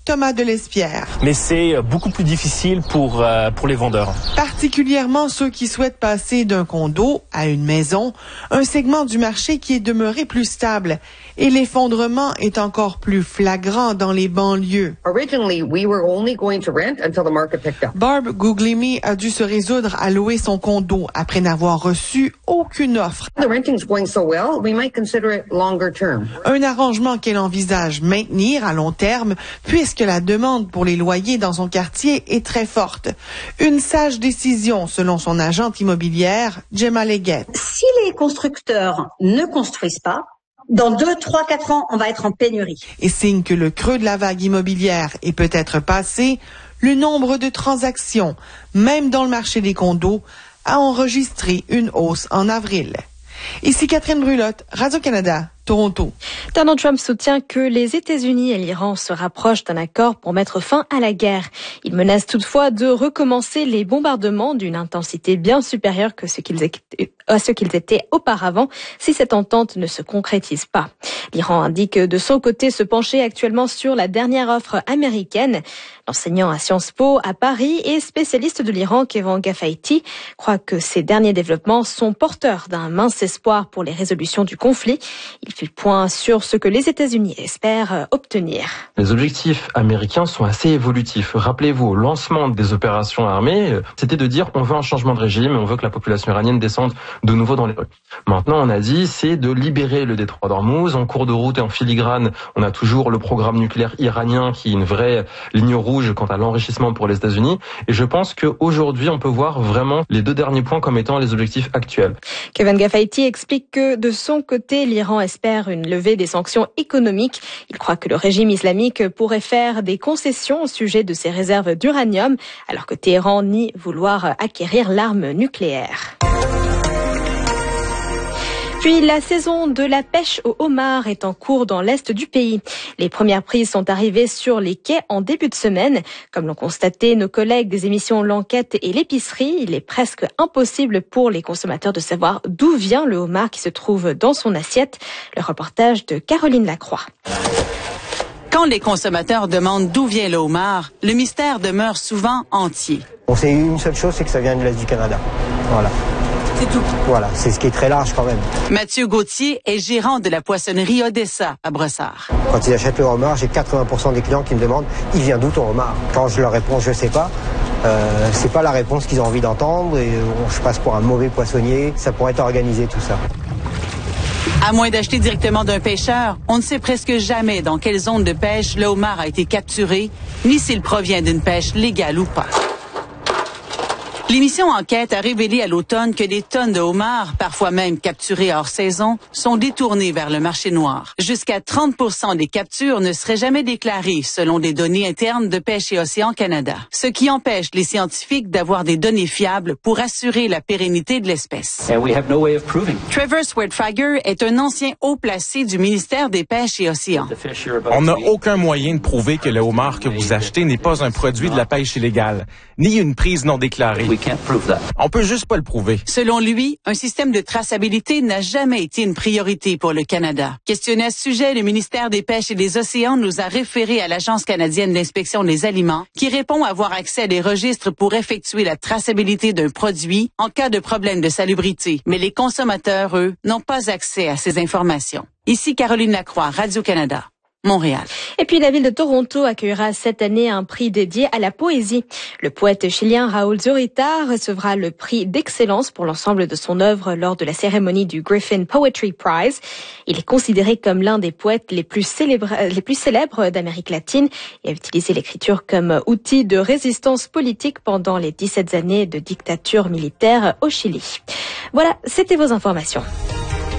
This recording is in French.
Thomas Delespierre. Mais c'est beaucoup plus difficile pour les vendeurs. Particulièrement ceux qui souhaitent passer d'un condo à une maison, un segment du marché qui est demeuré plus stable. Et l'effondrement est encore plus flagrant dans les banlieues. Barb Guglielmi a dû se résoudre à louer son condo après n'avoir reçu aucune offre. Un arrangement qu'elle envisage maintenir à long terme puisque la demande pour les loyers dans son quartier est très forte. Une sage décision selon son agente immobilière, Gemma Leggett. Si les constructeurs ne construisent pas, dans 2, 3, 4 ans, on va être en pénurie. Et signe que le creux de la vague immobilière est peut-être passé, le nombre de transactions, même dans le marché des condos, a enregistré une hausse en avril. Ici Catherine Brulotte, Radio-Canada, Toronto. Donald Trump soutient que les États-Unis et l'Iran se rapprochent d'un accord pour mettre fin à la guerre. Il menace toutefois de recommencer les bombardements d'une intensité bien supérieure à ce qu'ils étaient auparavant si cette entente ne se concrétise pas. L'Iran indique de son côté se pencher actuellement sur la dernière offre américaine. L'enseignant à Sciences Po à Paris et spécialiste de l'Iran, Kevin Gafaiti, croit que ces derniers développements sont porteurs d'un mince espoir pour les résolutions du conflit. Il fait le point sur ce que les États-Unis espèrent obtenir. Les objectifs américains sont assez évolutifs. Rappelez-vous, au lancement des opérations armées, c'était de dire on veut un changement de régime et on veut que la population iranienne descende de nouveau dans les rues. Maintenant, on a dit c'est de libérer le détroit d'Ormuz. En cours de route et en filigrane, on a toujours le programme nucléaire iranien qui est une vraie ligne rouge quant à l'enrichissement pour les États-Unis. Et je pense qu'aujourd'hui, on peut voir vraiment les deux derniers points comme étant les objectifs actuels. Kevin Gafaiti explique que de son côté, l'Iran espère une levée des sanctions économiques. Il croit que le régime islamique pourrait faire des concessions au sujet de ses réserves d'uranium, alors que Téhéran nie vouloir acquérir l'arme nucléaire. Puis la saison de la pêche au homard est en cours dans l'est du pays. Les premières prises sont arrivées sur les quais en début de semaine. Comme l'ont constaté nos collègues des émissions L'Enquête et l'Épicerie, il est presque impossible pour les consommateurs de savoir d'où vient le homard qui se trouve dans son assiette. Le reportage de Caroline Lacroix. Quand les consommateurs demandent d'où vient le homard, le mystère demeure souvent entier. On sait une seule chose, c'est que ça vient de l'Est du Canada. Voilà. C'est tout. Voilà, c'est ce qui est très large quand même. Mathieu Gauthier est gérant de la poissonnerie Odessa à Brossard. Quand ils achètent le homard, j'ai 80% des clients qui me demandent « Il vient d'où ton homard ?» Quand je leur réponds « Je sais pas », c'est pas la réponse qu'ils ont envie d'entendre et je passe pour un mauvais poissonnier. Ça pourrait être organisé tout ça. À moins d'acheter directement d'un pêcheur, on ne sait presque jamais dans quelle zone de pêche le homard a été capturé, ni s'il provient d'une pêche légale ou pas. L'émission Enquête a révélé à l'automne que des tonnes de homards, parfois même capturés hors saison, sont détournées vers le marché noir. Jusqu'à 30% des captures ne seraient jamais déclarées, selon des données internes de Pêche et Océan Canada. Ce qui empêche les scientifiques d'avoir des données fiables pour assurer la pérennité de l'espèce. Trevor Swertfager est un ancien haut placé du ministère des Pêches et Océans. On n'a aucun moyen de prouver que le homard que vous achetez n'est pas un produit de la pêche illégale, ni une prise non déclarée. On peut juste pas le prouver. Selon lui, un système de traçabilité n'a jamais été une priorité pour le Canada. Questionné à ce sujet, le ministère des Pêches et des Océans nous a référé à l'Agence canadienne d'inspection des aliments, qui répond avoir accès à des registres pour effectuer la traçabilité d'un produit en cas de problème de salubrité. Mais les consommateurs, eux, n'ont pas accès à ces informations. Ici Caroline Lacroix, Radio-Canada. Montréal. Et puis la ville de Toronto accueillera cette année un prix dédié à la poésie. Le poète chilien Raúl Zurita recevra le prix d'excellence pour l'ensemble de son œuvre lors de la cérémonie du Griffin Poetry Prize. Il est considéré comme l'un des poètes les plus célèbres d'Amérique latine et a utilisé l'écriture comme outil de résistance politique pendant les 17 années de dictature militaire au Chili. Voilà, c'était vos informations.